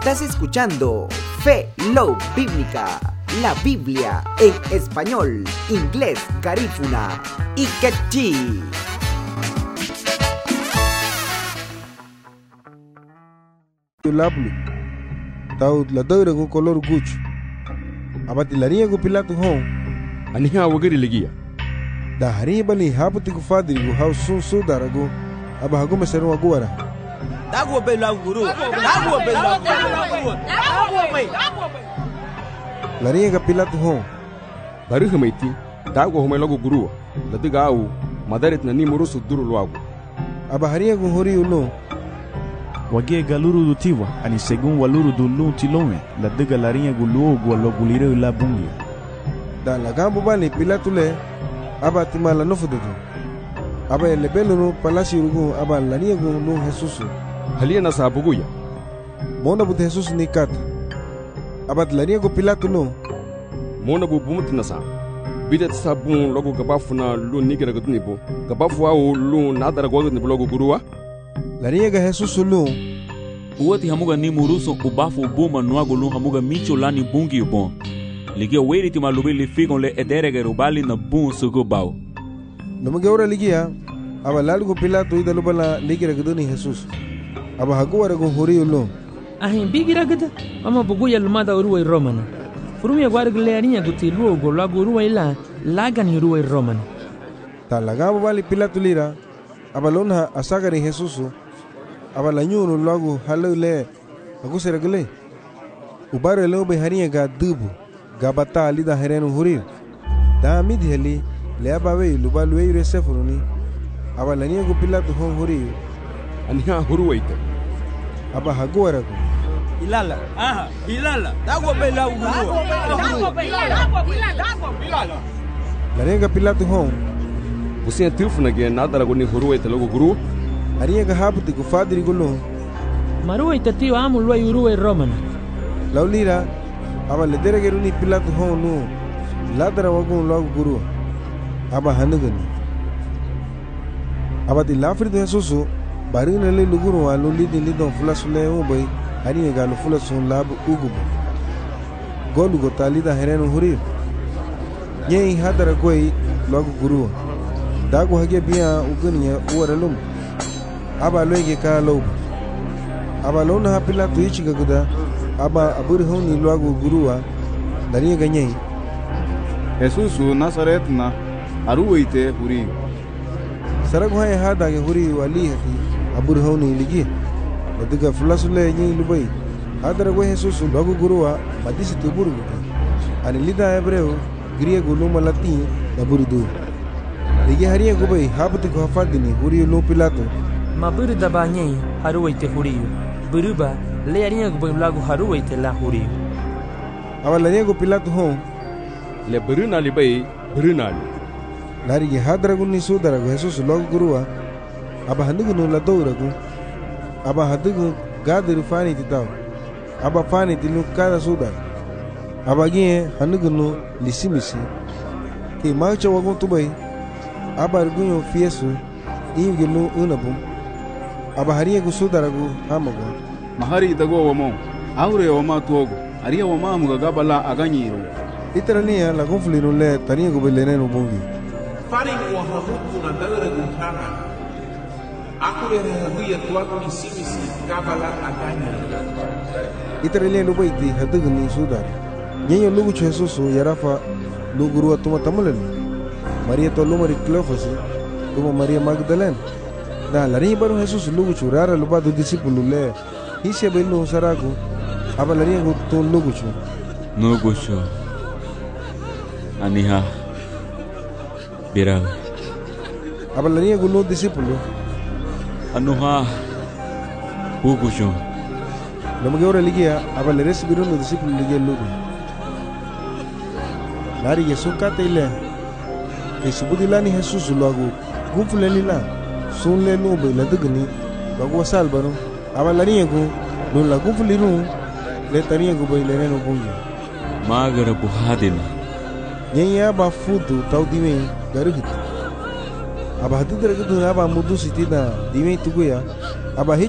Estás escuchando Fe Love Bíblica, la Biblia en español, inglés, garífuna y quechí. Lablu tau la dora go color gucho abati la ringa go pilato hon ani ha wagiri ligia da hari bali haputi go fadri go how so darago aba hago mesero agora dago be la guru la ringa pilato hon bari hamaiti dago home logo guru la diga au madarit na ni murusu duru logo aba hari go hori ulo wage galuru dutiwa ani segun waluru dulu tilome la diga la ringa gulu go lo gulire la bungi da la gambo bali pilato le aba timala no fudu aba ele belo palasi rugo aba la ringa go no Jesus halia na sabuguya mona bu Jesus ni kat aba la ringa go pilato no mona bu bumut na sa bidat sabun logo gabafuna lu nigira gudnibo gabafu au lu nadara go gudnibo logo guruwa la ringa Jesus lu uwati hamuga ni muruso ubafu buma nuago lu hamuga micho lani bungi ubon ligia weri ti malubili figon le ederege rubali na bun sugo bao numuge ora ligia aba lalugo pilato ida lubala ligira guduni Jesus aba haguwara go hori ulo ahin bigira gada mama buguya lumada uruwa romana furumia gwarg le aniya guti luogo lago uruwa ila lagan uruwa romana talagabo bali pilato lira aba lona asagari Jesus aba la nyunu lago halule agusera gele ubare lobe hariya ga dubu gabata alida herenu hurir da midheli le abawe lubalu eire sefuruni aba la niego pilato hon hurir ani ha huruwaita aba haguwara go ilala dago be la guru la renga pilato hon busia tilfuna ge nadara go ni huruwaita logo guru hariya ga habuti go fadri golo maruwa itatio amu luwa uruwa romana laulira aba le deregeru ni pilato hon no ladara wagun lagu guru aba hanugani aba di lafri de Jesus barina le luguru wa lo lidin lidon fulasule o boy hariya ga lo fulasun labu ugubo golu go talida herenu hurir nyei hadara goi lagu guru dago hage biya uguniya uwaralum aba loige ka lo aba lona ha pilato ichiga guda aba aburi honi lagu guruwa dariya ganyei Jesus Nazaret na aruwaite huri saragu hay hada ge huri wali hati aburi honi ligi diga fulasule nyi lubai hadara go Jesus lagu guruwa madisi tuburu ani lida hebreu griego luma latin daburi du ligi hariya go bai habti go fadini huri lo pilato maburu dabanye haruwaite huriyo buruba le aniya go lagu haruwaite la huriyo awala nego pilato hon le beruna libai beruna lari ge hadra gunni sudara go Jesus log guruwa aba handugu la dowra go aba hadugu gadir fani titaw aba fani tilu kada sudar aba ge handugu no lisimisi ke marcha wagon tubai aba gunyo fiesu inge no unabum aba hariya go sudara go hamago mahari dago wamo aure wama togo ariya wama muga gabala aganyiro itrania la conflino le tania go beleneno bongi fari wa hamuku na dara gutana akure hawiya tuaku ni simisi gabala aganya itrania lo baiti hadugu ni sudar nyenyo lugu Jesus yarafa luguru atuma tamulen Maria to lumari clofasi tuma Maria Magdalene da lari baru Jesus lugu churara lupa do discípulo le hise belu sarago aba lari go to lugu chu no gosho aniha birawe aba lari go no discípulo anuha ugusho lomo ora ligia aba le recibiron no discípulo ligia lugu lari Yesu katele ke subudilani Jesus lugu gumfuleni la sunle no be la dugni bago salbano aba lari go no la gumfuliru le tania go be le no bungi magara buhadina nyenya ba fudu tau dime garuhit aba hatu dere aba mudu sitida dime tuguya aba